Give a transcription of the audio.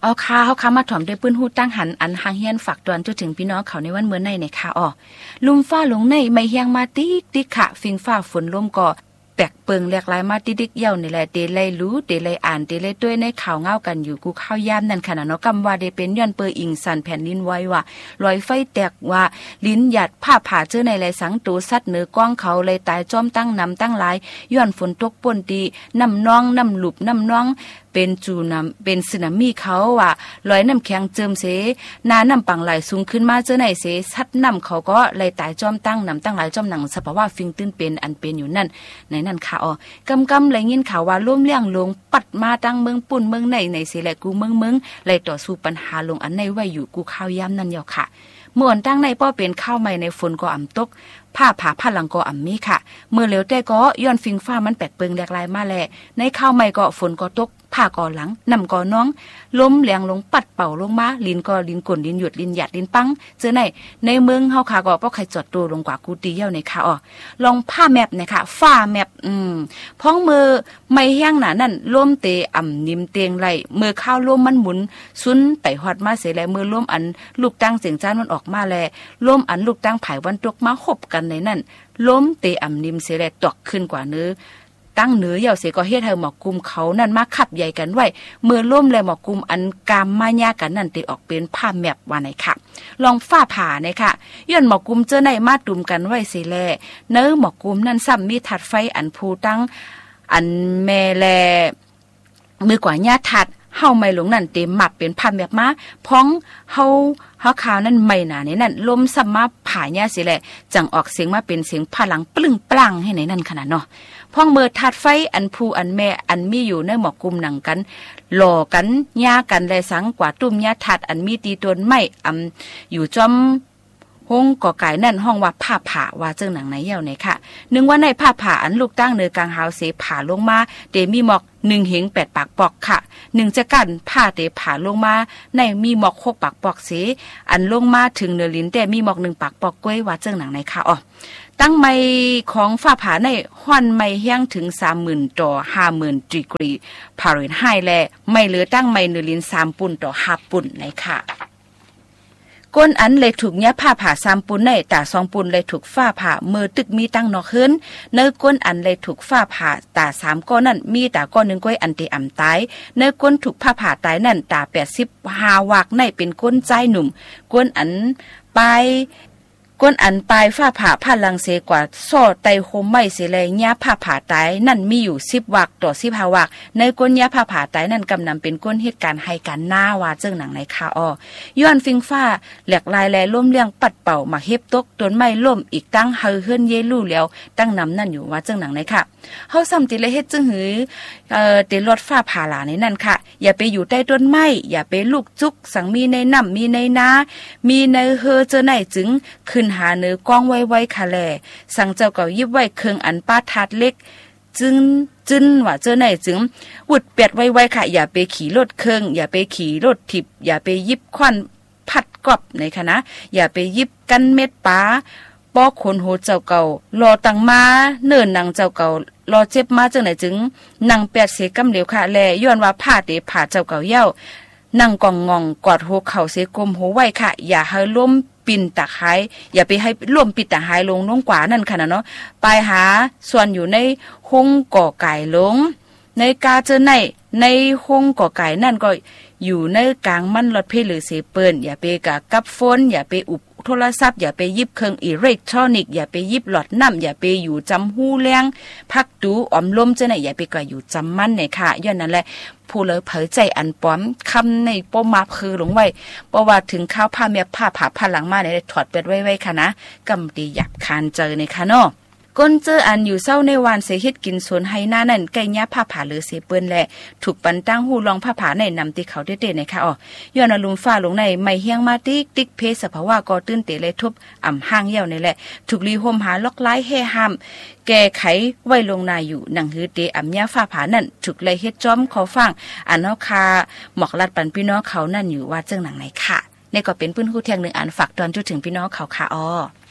เอาค่ะเฮาค่ะมาถ่อมด้วยปื้นฮู้ตั้งหันอันหางเฮียนฝากตอนจนถึงพี่น้องเขาในวันเมื่อในค่ะลุมฟ้าหลงในไม่เฮียงมาติ๊กค่ะฟิงฟ้าฝนลมก็แปลกเปิงแหลกหลายมาติ๊กเย่านี่แหละเดลัยรู้เดลัยอ่านเดลัยด้วยในข่าวเงากันอยู่กูข้าวยามนั่นขนาดเนาะกำว่าได้เป็นย้อนเปออิงสันแผ่นดินไว้ว่าลอยไฟแตกว่าลิ้นหยัดผ้าผ่าเจอในไหลสังตูสัตว์เหนือกว้างเขาเลยตายจอมตั้งนำตั้งหลายย้อนฝนตกป่นดีน้ำน้องน้ำหลุบน้ำน้องเป็นจูน้ำเป็นสึนามิเขาว่าลอยน้ำแข็งเจิมเสนาน้ำปังไหลสูงขึ้นมาเจอไหนเสซัดน้ำเขาก็เลยตายจอมตั้งนำตั้งหลายจอมหนังสภาวะฟิงตื้นเป็นอันเป็นอยู่นั่นในนั่นค่ะกำเลยยินข่าวว่าล่มเลี้ยงลงปัดมาตั้งเมืองปุ่นเมืองในเสแหละกูเมืองเลยต่อสู้ปัญหาลงอันในไว้อยู่กูข้าวยามนั่นเดียวค่ะเมื่อวันตั้งในป้อเป็นข้าวใหม่ในฝนก็อ่ำตกผ้าผ่าผ้าหลังก็อ่ำมีค่ะเมื่อเหลวแต่ก็ย้อนฟิงฟ้ามันแปลกเปิงแหลกลายมาแหละในข้าวใหม่ก็ฝนก็ตกผ้าก่อหลังนำก่อน้องล้มแหลงลงปัดเป่าลงมาลินก็ลินกลนลินหยุดลินหยัดลินปังเจอในเมืองเฮาค่ะก็บ่ใครจอดตัวลงกว่ากูตีเย้าในค่ะลองผ้าแมปนะคะฟ้าแมปพ้องมือไม่แห้งหนานั่นล่มเตอ่ำนิ่มเตียงไหลมือข้าวล่มมันหมุนซุนไต่ฮอดมาเสียแลมือล่มอันลูกตั้งเสียงจ้านมันออกมาแลล่มอันลูกตั้งไผ่วันตกมาหบกันในนั่นล้มเตอ่ำนิ่มเสียแลตกขึ้นกว่าเนื้อตั้งเหนือเหี่ยวเสก็เฮ็ดให้หมอกกุมเขานั่นมาขับใหญ่กันไว้เมื่อล่มและหมอกกุมอันกามมายากันนั่นติออกเป็นผ้าแมปว่าไหนค่ะลองฟ้าผ่าเนี่ยค่ะย้อนหมอกกุมเจอในมาตุ่มกันไว้สิแลเนื้อหมอกกุมนั่นซ้ำมีถัดไฟอันภูตั้งอันแม่แลมือกว่าญาถัดเฮาไม่หลงนั่นเต็มหมับเป็นผ้าแมปมาพ้องเฮาขาวนั่นไม่หนาในนั่นลมสัมมาผ่าญาสิแลจังออกเสียงมาเป็นเสียงพลังปลึ้งปลังให้ในนั่นขนาดเนาะพ้องเมื่อถัดไฟอันภูอันแม่อันมีอยู่ในหมอกกุมหนังกันหล่อกันญากันและสังกว่าตุ้มญาถัดอันมีตีตนไม่อยู่จอมห้องก่อไก่นั่นห้องว่าผ้าผ่าว่าเจ้าหนังไหนเหี่ยวไหนค่ะนึงว่าในผ้าผ่าอันลูกตั้งเนือกลางหาวเสผ่าลงมาเตมีหมอก1เหง8ปากปอกค่ะ1จะกั้นผ้าเตผ่าลงมาในมีหมอก6ปากปอกเสอันลงมาถึงเนื้อลิ้นแต่มีหมอก1ปากปอกกล้วยว่าเจ้าหนังไหนค่ะตั้งไม้ของฝ้าผาในห้อนไม้แห้งถึง 30,000 ต่อ 50,000 ดีกรีฟาเรนไฮต์และไม่เหลือตั้งไม้เนื้อลิ้น3ปุ่นต่อ5ปุ่นไหนค่ะก้นอันเลยถูกเนี้ยผ้าผ่า3ปุ่นในตา2ปุ่นเลยถูกฝ้าผ่ามือตึกมีตั้งนอกขึ้นเนื้อก้นอันเลยถูกฝ้าผ่าตา3ก้อนนั่นมีตาก้อน1ก้อยอันเตอ่ำตายเนื้อก้นถูกผ้าผ่าตายนั่นตา85วักในเป็นก้นใจหนุ่มก้นอันไปก้นอันปลายฝ้าผ่าผ้าลังเสกว่าซ่อไตโฮมไม่เสแลญาผ้าผ่าตายนั่นมีอยู่10วักต่อ15วักในก้นญาผ้าผ่าตายนั่นกำนำเป็นก้นเหตุการณ์ให้การหน้าว่าเจิ้งหนังในคาย้อนฟิงฟ้าแหลกลายแลล่มเลี้ยงปัดเป่ามาเฮ็บตกต้นไม้ล่มอีกตั้งเฮาเฮือนเยลู่แล้วตั้งนำนั่นอยู่ว่าเจิ้งหนังในค่ะเฮาซ้ำติเลยเฮ็ดจึงหือติรถฟ้าผ่าหลาในนั่นค่ะอย่าไปอยู่ใต้ต้นไม้อย่าไปลูกจุกสังมีในน้ำมีในนามีในเฮอเจอไหนจึงขึ้นหาเนื้อกล้องไว้ค่ะแลสั่งเจ้าเก่ายิบไว้เครื่องอันป้าทัดเล็กจึนว่าเจอไหนจึงวุดเปียดไว้ค่ะอย่าไปขี่รถเครื่องอย่าไปขี่รถทิพอย่าไปยิบควันพัดกอบในค่ะนะอย่าไปยิบกันเม็ดป้าปอคนโหเจ้าเก่ารอตังมาเนิ่นนางเจ้าเก่ารอเจ็บมาจังไหนจึงนางแปดเสกำเหลวค่ะแลย้อนว่าผ้าเตะผ้าเจ้าเก่าเย้านั่งกองงองกอดหัวเข่าเสกลมหัวไว้ค่ะอย่าให้ล้มปิ่นตะไคร้อย่าไปให้ร่วมปิดตะไคร้ลงน้องกว่านั่นค่ะเนาะไปหาส่วนอยู่ในห้องก่อไก่ลงในกาเจอในห้องก่อไก่นั่นก็อยู่ในกลางมันรถเพลหรือเสเปิ้นอย่าไปกับโฟนอย่าไปอุบโทรศัพท์อย่าไปยิบเครื่องอิเล็กทรอนิกส์อย่าไปยิบหลอดน้ำอย่าไปอยู่จำหู้แรงพักดูอมลมจะไหนอย่าไปก็อยู่จำมันเนี่ยค่ะย้อนนั่นแหละผู้เลยเผยใจอันป้อมคำในป้อมมาคือลงไว้เพราะว่าถึงข้าวผ้าเมียผ้าผ่าผ้าหลังมาเนี่ยถอดเป็ดไว้ค่ะนะกำตีหยับคานเจอในค่ะเนาะก้นเจออันอยู่เศร้าในวานเสเฮ็ดกินสวนให้หน้านั่นไก่ย่าผ้าผ่าหรือเสเปิ้นแหละถูกปันตั้งหูลองผ้าผ่าในนำติเขาเด็ดๆนะคะย้อนอลุมฟ้าลงในไม่เฮียงมาติ๊กเพสภาวะก็ตื้นเตะเลยทุบอ่ำห้างเหี่ยวนี่แหละถูกลีห่มหาล็อกไล่แห่ห้ามแก้ไขไว้ลงนาอยู่หนังหือเตอ่ำย่าฟ้าผ่านั่นถูกเลยเฮ็ดจ้อมขอฟังอันเนาะค่ะหมอกลัดปันพี่น้องเขานั่นอยู่ว่าเจ้งหนังไหนค่ะนี่ก็เป็นปื้นฮู้เที่ยงนึงอันฝากตอนจนถึงพี่น้องเขาค่ะ